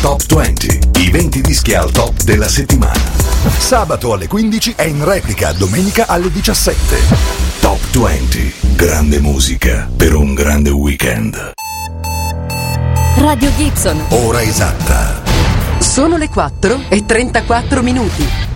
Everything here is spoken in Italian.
Top 20, i 20 dischi al top della settimana. Sabato alle 15 e in replica domenica alle 17. Top 20, grande musica per un grande weekend. Radio Gibson. Ora esatta. Sono le 4:34.